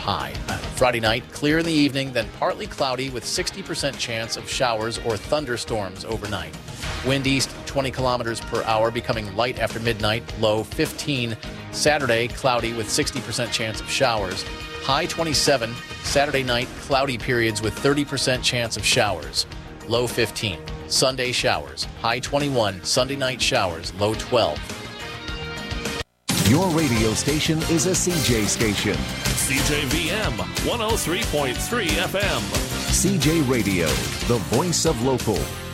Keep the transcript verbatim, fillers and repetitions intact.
high. Uh, Friday night, clear in the evening, then partly cloudy with sixty percent chance of showers or thunderstorms overnight. Wind east twenty kilometers per hour, becoming light after midnight, low fifteen. Saturday, cloudy with sixty percent chance of showers. High twenty-seven. Saturday night, cloudy periods with thirty percent chance of showers. Low fifteen. Sunday, showers. High twenty-one. Sunday night, showers. Low twelve. Your radio station is a C J station. C J V M one oh three point three F M. C J Radio, the voice of local.